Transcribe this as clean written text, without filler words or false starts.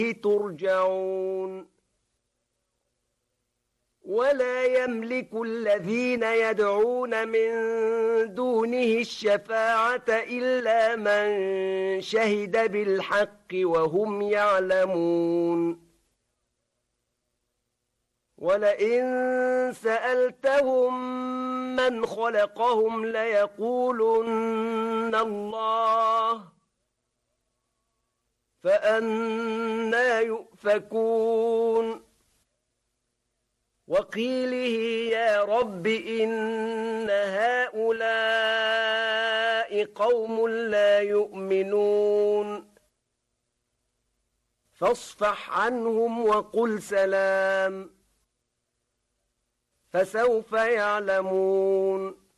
ترجعون ولا يملك الذين يدعون من دونه الشفاعة إلا من شهد بالحق وهم يعلمون ولئن سألتهم من خلقهم ليقولن الله فأنى يؤفكون وقيله يا رب إن هؤلاء قوم لا يؤمنون فاصفح عنهم وقل سلام فسوف يعلمون